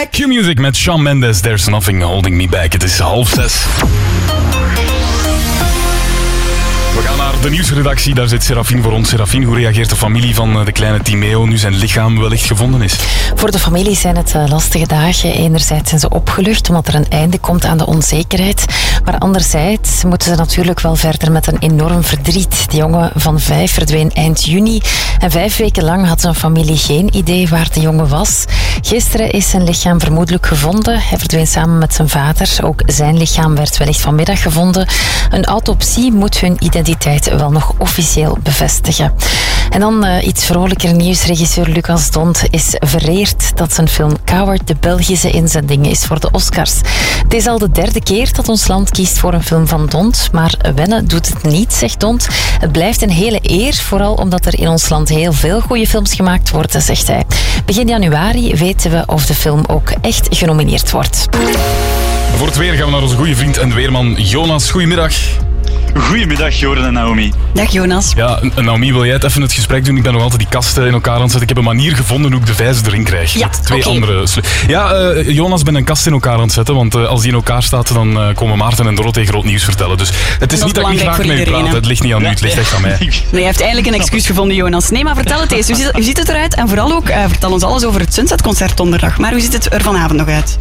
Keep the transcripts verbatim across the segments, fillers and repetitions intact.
back. Q-Music met Shawn Mendes, There's Nothing Holding Me Back. Het is half zes. We gaan naar de nieuwsredactie, daar zit Serafine voor ons. Serafine, hoe reageert de familie van de kleine Timeo nu zijn lichaam wellicht gevonden is? Voor de familie zijn het lastige dagen. Enerzijds zijn ze opgelucht omdat er een einde komt aan de onzekerheid. Maar anderzijds moeten ze natuurlijk wel verder met een enorm verdriet. De jongen van vijf verdween eind juni. En vijf weken lang had zijn familie geen idee waar de jongen was. Gisteren is zijn lichaam vermoedelijk gevonden. Hij verdween samen met zijn vader. Ook zijn lichaam werd wellicht vanmiddag gevonden. Een autopsie moet hun identiteit wel nog officieel bevestigen. En dan uh, iets vrolijker nieuws. Regisseur Lucas D'Hondt is vereerd dat zijn film Coward de Belgische inzending is voor de Oscars. Het is al de derde keer dat ons land kiest voor een film van D'Hondt, maar wennen doet het niet, zegt D'Hondt. Het blijft een hele eer, vooral omdat er in ons land heel veel goede films gemaakt worden, zegt hij. Begin januari weten we of de film ook echt genomineerd wordt. Voor het weer gaan we naar onze goede vriend en weerman Jonas. Goedemiddag. Goedemiddag, Joren en Naomi. Dag, Jonas. Ja, Naomi, wil jij het even het gesprek doen? Ik ben nog altijd die kasten in elkaar aan het zetten. Ik heb een manier gevonden hoe ik de vijzer erin krijg. Ja, met twee okay. andere... Slu- ja, uh, Jonas ben een kast in elkaar aan het zetten, want uh, als die in elkaar staat, dan uh, komen Maarten en Dorothee groot nieuws vertellen. Dus het is niet dat ik niet graag met u praat. Het ligt niet aan u, het ligt echt aan mij. Nee, je hebt eindelijk een excuus gevonden, Jonas. Nee, maar vertel het eens. Hoe ziet, hoe ziet het eruit? En vooral ook, uh, vertel ons alles over het Sunset-concert donderdag. Maar hoe ziet het er vanavond nog uit?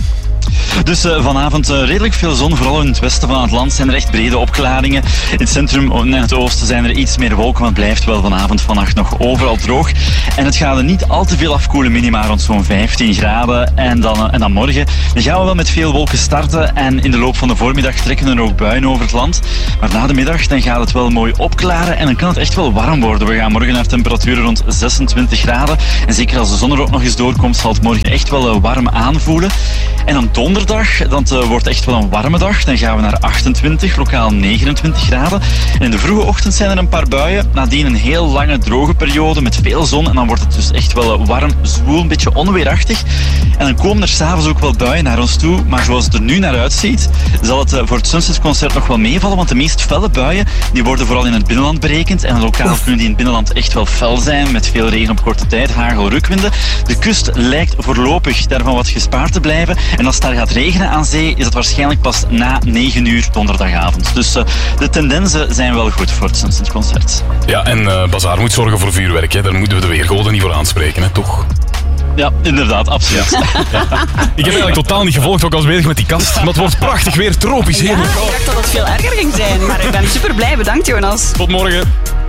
Dus uh, vanavond uh, redelijk veel zon, vooral in het westen van het land zijn er echt brede opklaringen. In het centrum en het oosten zijn er iets meer wolken, maar het blijft wel vanavond, vannacht nog overal droog. En het gaat er niet al te veel afkoelen, minima rond zo'n vijftien graden. En dan, uh, en dan morgen dan gaan we wel met veel wolken starten en in de loop van de voormiddag trekken er ook buien over het land. Maar na de middag dan gaat het wel mooi opklaren en dan kan het echt wel warm worden. We gaan morgen naar temperaturen rond zesentwintig graden. En zeker als de zon er ook nog eens doorkomt, zal het morgen echt wel uh, warm aanvoelen. En dan donderdag, dat uh, wordt echt wel een warme dag. Dan gaan we naar achtentwintig, lokaal negenentwintig graden. En in de vroege ochtend zijn er een paar buien. Nadien een heel lange droge periode met veel zon. En dan wordt het dus echt wel uh, warm, zwoel, een beetje onweerachtig. En dan komen er s'avonds ook wel buien naar ons toe. Maar zoals het er nu naar uitziet, zal het uh, voor het Sunset-concert nog wel meevallen. Want de meest felle buien, die worden vooral in het binnenland berekend. En lokaal Oef. kunnen die in het binnenland echt wel fel zijn. Met veel regen op korte tijd, hagel, rukwinden. De kust lijkt voorlopig daarvan wat gespaard te blijven. En als het daar gaat regenen aan zee, is dat waarschijnlijk pas na negen uur donderdagavond. Dus uh, de tendensen zijn wel goed voor het Sunset-concert. Ja, en uh, Bazaar moet zorgen voor vuurwerk. Hè. Daar moeten we de weergoden niet voor aanspreken, hè, toch? Ja, inderdaad, absoluut. Ja. Ja. Ik heb eigenlijk totaal niet gevolgd, ook als bezig met die kast. Maar het wordt prachtig weer, tropisch, ja, heerlijk. Ik dacht dat het veel erger ging zijn, maar ik ben super blij. Bedankt, Jonas. Tot morgen.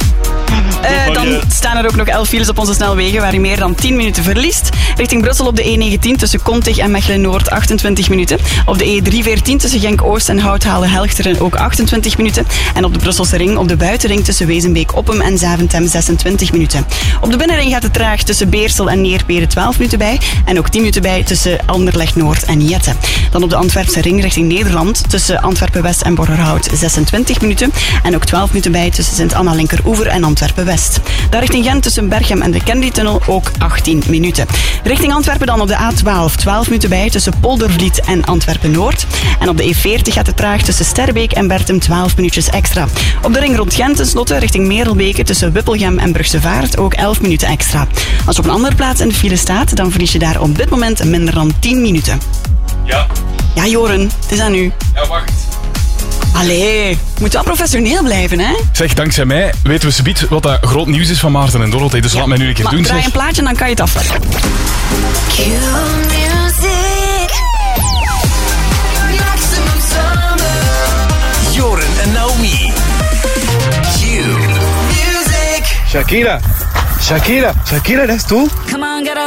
Uh, dan staan er ook nog elf files op onze snelwegen waar je meer dan tien minuten verliest. Richting Brussel op de E negentien tussen Kontig en Mechelen-Noord achtentwintig minuten. Op de E driehonderdveertien tussen Genk-Oost en Houthalen-Helchteren ook achtentwintig minuten. En op de Brusselse ring op de buitenring tussen Wezenbeek-Oppem en Zaventem zesentwintig minuten. Op de binnenring gaat het traag tussen Beersel en Neerpede twaalf minuten bij. En ook tien minuten bij tussen Anderlecht-Noord en Jette. Dan op de Antwerpse ring richting Nederland tussen Antwerpen-West en Borgerhout zesentwintig minuten. En ook twaalf minuten bij tussen Sint-Anna-Linkeroever en Antwerpen-West. Daar richting Gent tussen Berchem en de Kennedy-tunnel ook achttien minuten. Richting Antwerpen dan op de A twaalf, twaalf minuten bij tussen Poldervliet en Antwerpen-Noord. En op de E veertig gaat het traag tussen Sterbeek en Bertem twaalf minuutjes extra. Op de ring rond Gent tenslotte richting Merelbeke tussen Wippelgem en Brugse Vaart ook elf minuten extra. Als je op een andere plaats in de file staat, dan verlies je daar op dit moment minder dan tien minuten. Ja. Ja, Joren, het is aan u. Ja, wacht. Allee, je moet wel professioneel blijven, hè? Zeg, dankzij mij weten we subiet wat dat groot nieuws is van Maarten en Dorothee. Dus ja, laat mij nu een keer maar doen, draai zeg. een plaatje en dan kan je het afleggen. Joren en Naomi. Q Music. Shakira. Shakira. Shakira, ¿eres tú? Come on, get